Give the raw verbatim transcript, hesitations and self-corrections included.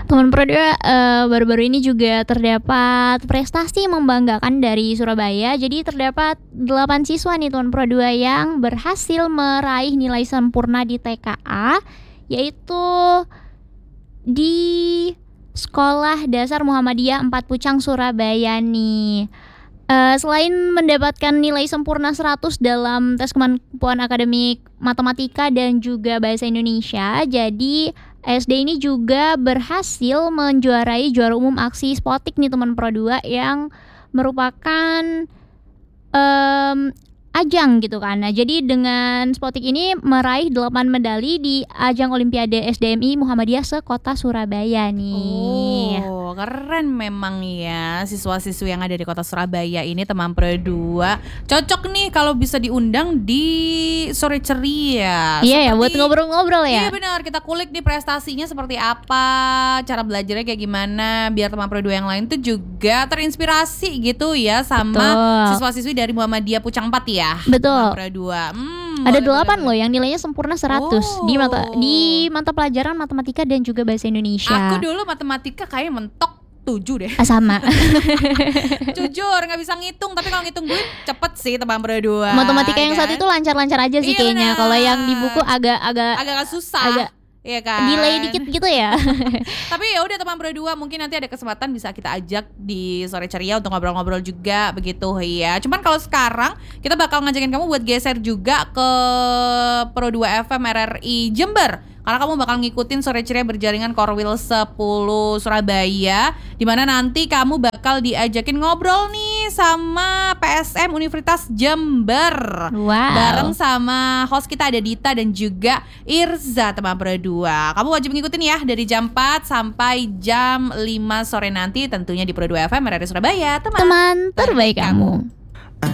Teman Pro dua uh, baru-baru ini juga terdapat prestasi membanggakan dari Surabaya. Jadi terdapat delapan siswa nih Teman Pro dua yang berhasil meraih nilai sempurna di T K A, yaitu di Sekolah Dasar Muhammadiyah Empat Pucang Surabaya nih. Uh, selain mendapatkan nilai sempurna seratus dalam tes kemampuan akademik matematika dan juga bahasa Indonesia, jadi S D ini juga berhasil menjuarai juara umum aksi Spotik nih Teman Pro dua yang merupakan um, ajang gitu kan. Nah, jadi dengan Spotik ini meraih delapan medali di ajang Olimpiade S D M I Muhammadiyah se-Kota Surabaya nih. Oh, keren memang ya siswa-siswi yang ada di Kota Surabaya ini Teman Pro dua. Cocok nih kalau bisa diundang di Sore Ceria. Iya ya, buat ngobrol-ngobrol ya. Iya benar, kita kulik nih prestasinya seperti apa, cara belajarnya kayak gimana, biar Teman Pro dua yang lain tuh juga terinspirasi gitu ya sama Betul. siswa-siswi dari Muhammadiyah Pucang empat ya. Betul. Teman Pro dua. Hmm, Ada boleh, delapan boleh, loh yang nilainya sempurna seratus Oh. di mata di mata pelajaran matematika dan juga bahasa Indonesia. Aku dulu matematika kayak mentok tujuh deh. Ah, sama. Jujur nggak bisa ngitung, tapi kalau ngitung duit cepet sih Teman Pro dua. Matematika yang kan? satu itu lancar-lancar aja sih Iya, kayaknya. benar. Kalau yang di buku agak-agak agak susah. agak Iya kan. delay dikit gitu ya. Tapi ya udah Teman Pro dua, mungkin nanti ada kesempatan bisa kita ajak di Sore Ceria untuk ngobrol-ngobrol juga begitu ya. Cuman kalau sekarang kita bakal ngajakin kamu buat geser juga ke Pro dua F M R R I Jember. Karena kamu bakal ngikutin Sore Ceria berjaringan Korwil sepuluh Surabaya, dimana nanti kamu bakal diajakin ngobrol nih sama P S M Universitas Jember. Wow. Bareng sama host kita ada Dita dan juga Irza Teman Pro dua. Kamu wajib ngikutin ya dari jam empat sampai jam lima sore nanti, tentunya di Pro dua F M R R I Surabaya. Teman, Teman terbaik kamu.